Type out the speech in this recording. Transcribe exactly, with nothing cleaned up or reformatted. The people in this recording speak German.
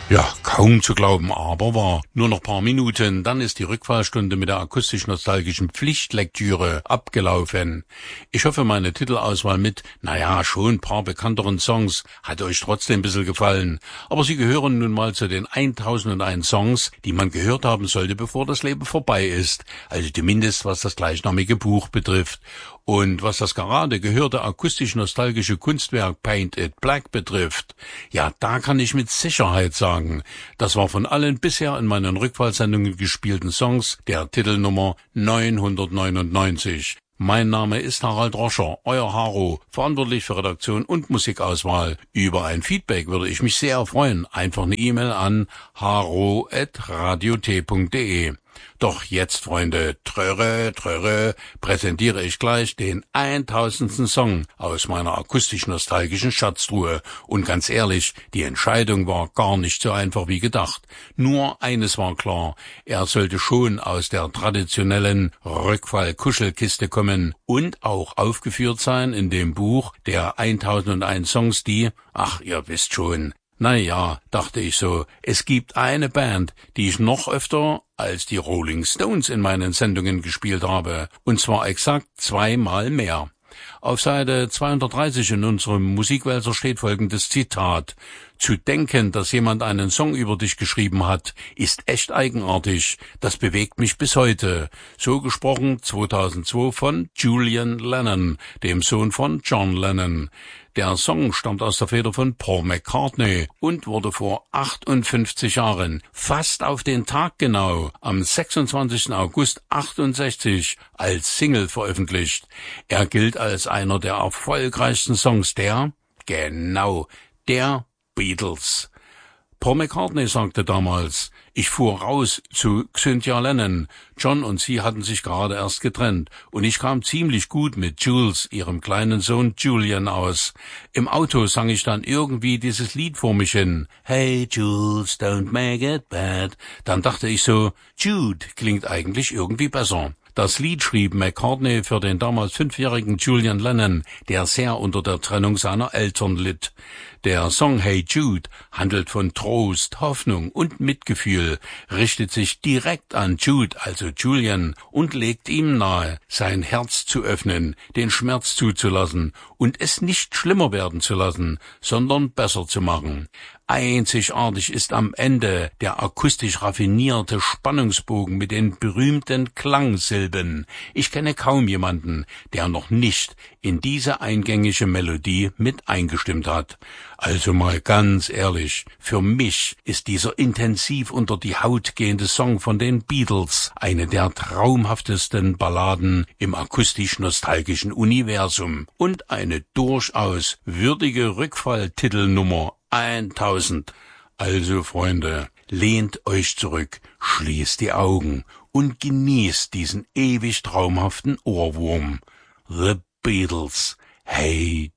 Ja, kaum zu glauben, aber wahr. Nur noch paar Minuten, dann ist die Rückfallstunde mit der akustisch-nostalgischen Pflichtlektüre abgelaufen. Ich hoffe, meine Titelauswahl mit, naja, schon ein paar bekannteren Songs hat euch trotzdem ein bisschen gefallen. Aber sie gehören nun mal zu den tausendundeins Songs, die man gehört haben sollte, bevor das Leben vorbei ist. Also zumindest, was das gleichnamige Buch betrifft. Und was das gerade gehörte akustisch-nostalgische Kunstwerk Paint It Black betrifft, ja, da kann ich mit Sicherheit sagen, das war von allen bisher in meinen Rückfallsendungen gespielten Songs der Titelnummer neunhundertneunundneunzig. Mein Name ist Harald Roscher, euer Haro, verantwortlich für Redaktion und Musikauswahl. Über ein Feedback würde ich mich sehr freuen. Einfach eine E-Mail an haro at radiot punkt de. Doch jetzt, Freunde, tröre, tröre, präsentiere ich gleich den tausendsten Song aus meiner akustisch-nostalgischen Schatztruhe. Und ganz ehrlich, die Entscheidung war gar nicht so einfach wie gedacht. Nur eines war klar, er sollte schon aus der traditionellen Rückfall-Kuschelkiste kommen und auch aufgeführt sein in dem Buch der tausendundeins Songs, die, ach, ihr wisst schon. Na ja, dachte ich so, es gibt eine Band, die ich noch öfter als die Rolling Stones in meinen Sendungen gespielt habe, und zwar exakt zweimal mehr. Auf Seite zweihundertdreißig in unserem Musikwälzer steht folgendes Zitat: Zu denken, dass jemand einen Song über dich geschrieben hat, ist echt eigenartig. Das bewegt mich bis heute. So gesprochen zweitausendzwei von Julian Lennon, dem Sohn von John Lennon. Der Song stammt aus der Feder von Paul McCartney und wurde vor achtundfünfzig Jahren, fast auf den Tag genau, am sechsundzwanzigsten August achtundsechzig als Single veröffentlicht. Er gilt als einer der erfolgreichsten Songs der, genau, der Beatles. Paul McCartney sagte damals, ich fuhr raus zu Cynthia Lennon. John und sie hatten sich gerade erst getrennt und ich kam ziemlich gut mit Jules, ihrem kleinen Sohn Julian, aus. Im Auto sang ich dann irgendwie dieses Lied vor mich hin. Hey Jules, don't make it bad. Dann dachte ich so, Jude klingt eigentlich irgendwie besser. Das Lied schrieb McCartney für den damals fünfjährigen Julian Lennon, der sehr unter der Trennung seiner Eltern litt. Der Song Hey Jude handelt von Trost, Hoffnung und Mitgefühl, richtet sich direkt an Jude, also Julian, und legt ihm nahe, sein Herz zu öffnen, den Schmerz zuzulassen und es nicht schlimmer werden zu lassen, sondern besser zu machen. Einzigartig ist am Ende der akustisch raffinierte Spannungsbogen mit den berühmten Klangsilben. Ich kenne kaum jemanden, der noch nicht in diese eingängige Melodie mit eingestimmt hat. Also mal ganz ehrlich, für mich ist dieser intensiv unter die Haut gehende Song von den Beatles eine der traumhaftesten Balladen im akustisch-nostalgischen Universum und eine durchaus würdige Rückfalltitelnummer tausend. Also Freunde, lehnt euch zurück, schließt die Augen und genießt diesen ewig traumhaften Ohrwurm. The Beatles, Hey